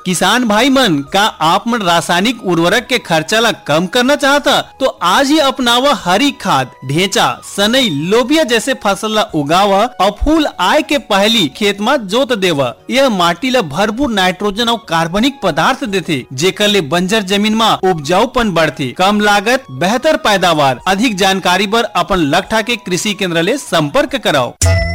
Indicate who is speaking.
Speaker 1: किसान भाई मन, का आप मन रासायनिक उर्वरक के खर्चा ला कम करना चाहता तो आज ही अपनावा हरी खाद, ढेंचा, सनई, लोबिया जैसे फसल ला उगावा और फूल आए के पहली खेत में जोत देवा। यह माटी ला भरपूर नाइट्रोजन और कार्बनिक पदार्थ देथे, जेकर ले बंजर जमीन में उपजाऊपन बढ़थे। कम लागत, बेहतर पैदावार। अधिक जानकारी बर अपन लगठा के कृषि केंद्र ले संपर्क कराओ।